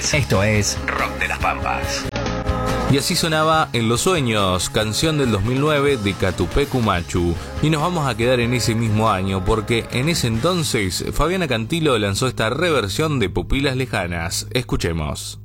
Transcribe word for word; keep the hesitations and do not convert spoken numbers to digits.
Vázquez. Esto es Rock de las Pampas. Y así sonaba En los Sueños, canción del dos mil nueve de Catupecu Machu. Y nos vamos a quedar en ese mismo año porque en ese entonces Fabiana Cantilo lanzó esta reversión de Pupilas Lejanas. Escuchemos.